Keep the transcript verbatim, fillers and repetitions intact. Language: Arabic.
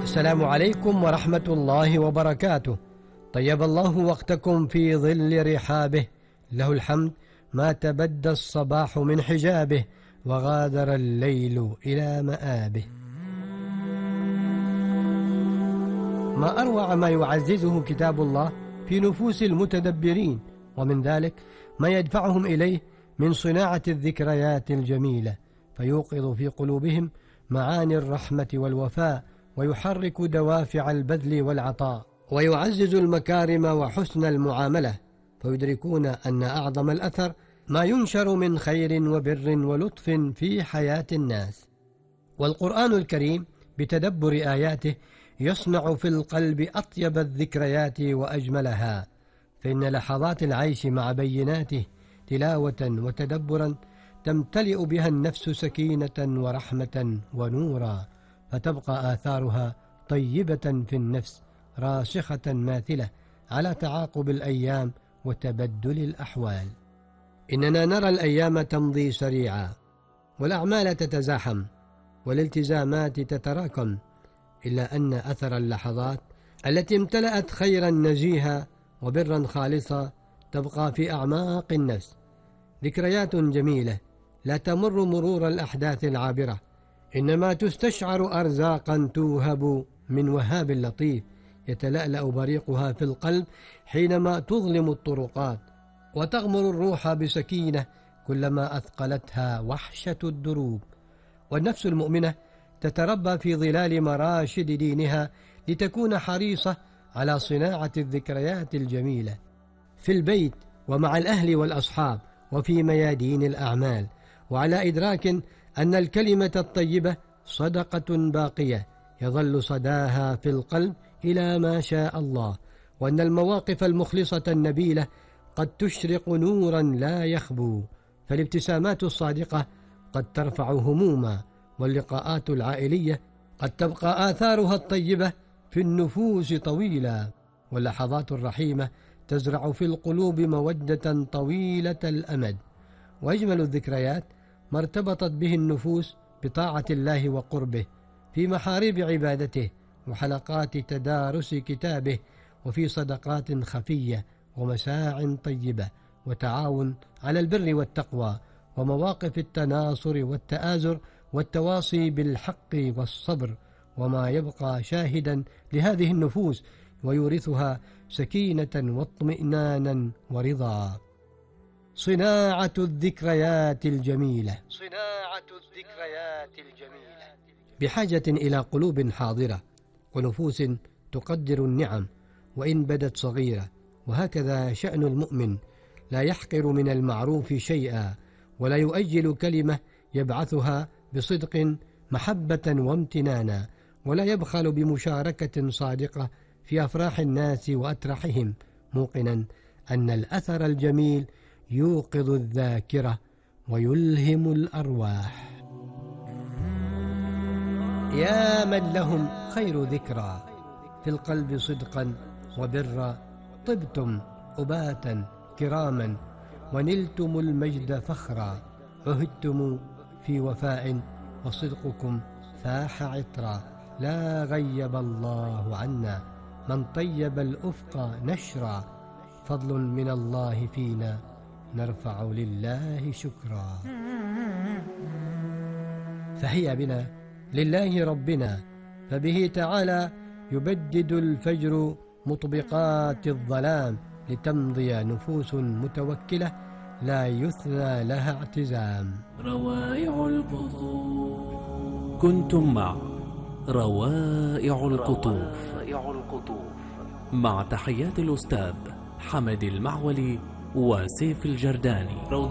السلام عليكم ورحمة الله وبركاته. طيب الله وقتكم في ظل رحابه، له الحمد ما تبدى الصباح من حجابه، وغادر الليل إلى مآبه. ما أروع ما يعززه كتاب الله في نفوس المتدبرين، ومن ذلك ما يدفعهم إليه من صناعة الذكريات الجميلة، فيوقظ في قلوبهم معاني الرحمة والوفاء، ويحرك دوافع البذل والعطاء، ويعزز المكارم وحسن المعاملة، فيدركون أن أعظم الأثر ما ينشر من خير وبر ولطف في حياة الناس. والقرآن الكريم بتدبر آياته يصنع في القلب أطيب الذكريات وأجملها، فإن لحظات العيش مع بيناته تلاوة وتدبرا تمتلئ بها النفس سكينة ورحمة ونورا، فتبقى آثارها طيبة في النفس راسخة ماثلة على تعاقب الأيام وتبدل الأحوال. إننا نرى الأيام تمضي سريعا، والأعمال تتزاحم، والالتزامات تتراكم، إلا أن أثر اللحظات التي امتلأت خيرا نزيها وبرا خالصا تبقى في أعماق النفس، ذكريات جميلة لا تمر مرور الأحداث العابرة، إنما تستشعر أرزاقا توهب من وهاب لطيف يتلألأ بريقها في القلب حينما تظلم الطرقات، وتغمر الروح بسكينة كلما أثقلتها وحشة الدروب. والنفس المؤمنة تتربى في ظلال مراشد دينها لتكون حريصة على صناعة الذكريات الجميلة في البيت ومع الأهل والأصحاب وفي ميادين الأعمال، وعلى إدراك أن الكلمة الطيبة صدقة باقية يظل صداها في القلب إلى ما شاء الله، وأن المواقف المخلصة النبيلة قد تشرق نورا لا يخبو، فالابتسامات الصادقة قد ترفع هموما، واللقاءات العائلية قد تبقى آثارها الطيبة في النفوس طويلا، واللحظات الرحيمة تزرع في القلوب مودة طويلة الأمد. وأجمل الذكريات ما ارتبطت به النفوس بطاعة الله وقربه، في محاريب عبادته وحلقات تدارس كتابه، وفي صدقات خفية ومساع طيبة وتعاون على البر والتقوى، ومواقف التناصر والتآزر والتواصي بالحق والصبر، وما يبقى شاهدا لهذه النفوس ويورثها سكينة واطمئنانا ورضا. صناعة الذكريات الجميلة صناعة الذكريات الجميلة بحاجة إلى قلوب حاضرة ونفوس تقدر النعم وإن بدت صغيرة، وهكذا شأن المؤمن، لا يحقر من المعروف شيئا، ولا يؤجل كلمة يبعثها بصدق محبة وامتنانا، ولا يبخل بمشاركة صادقة في أفراح الناس وأترحهم، موقنا أن الأثر الجميل يوقظ الذاكرة ويلهم الأرواح. يا من لهم خير ذكرى في القلب صدقا وبرا، طبتم أباتا كراما ونلتم المجد فخرا، عهدتم في وفاء وصدقكم فاح عطرا، لا غيب الله عنا من طيب الأفق نشرا، فضل من الله فينا نرفع لله شكرا. فهيا بنا لله ربنا، فبه تعالى يبدد الفجر مطبقات الظلام، لتمضي نفوس متوكلة لا يثنى لها اعتزام. روائع القطوف. كنتم مع روائع القطوف مع تحيات الأستاذ حمد المعولي وسيف الجرداني.